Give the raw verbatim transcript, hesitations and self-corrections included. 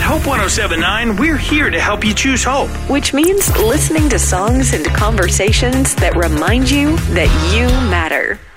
Hope ten seventy-nine, we're here to help you choose hope. Which means listening to songs and conversations that remind you that you matter.